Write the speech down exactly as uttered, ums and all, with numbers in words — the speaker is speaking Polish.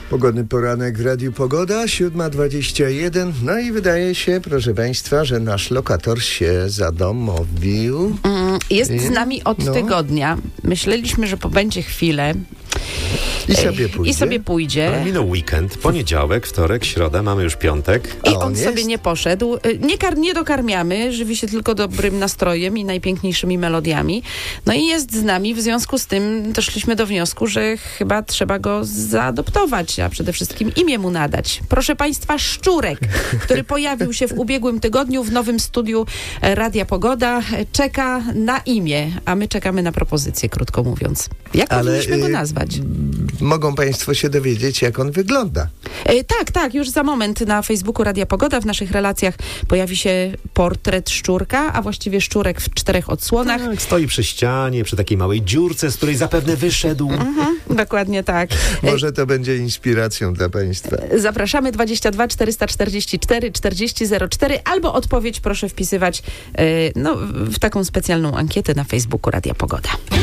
Pogodny poranek w Radiu Pogoda, siódma dwadzieścia jeden. No i wydaje się, proszę Państwa, że nasz lokator się zadomowił. Mm, jest I, z nami od no. tygodnia. Myśleliśmy, że pobędzie chwilę. I sobie pójdzie. I sobie pójdzie. Ale minął weekend, poniedziałek, wtorek, środa, mamy już piątek. I A on, on sobie jest? nie poszedł. Nie, kar- nie dokarmiamy, żywi się tylko dobrym nastrojem i najpiękniejszymi melodiami. No i jest z nami, w związku z tym doszliśmy do wniosku, że chyba trzeba go zaadoptować, a przede wszystkim imię mu nadać. Proszę Państwa, Szczurek, który pojawił się w ubiegłym tygodniu w nowym studiu Radia Pogoda, czeka na imię, a my czekamy na propozycję, krótko mówiąc. Jak Ale, powinniśmy go y- nazwać? Mogą Państwo się dowiedzieć, jak on wygląda. E, tak, tak, już za moment na Facebooku Radia Pogoda w naszych relacjach pojawi się portret szczurka, a właściwie szczurek w czterech odsłonach. Tak, stoi przy ścianie, przy takiej małej dziurce, z której zapewne wyszedł. Mhm, dokładnie tak. Może to będzie inspiracją dla Państwa. Zapraszamy dwadzieścia dwa czterysta czterdzieści cztery czterdzieści zero cztery albo odpowiedź proszę wpisywać e, no, w taką specjalną ankietę na Facebooku Radia Pogoda.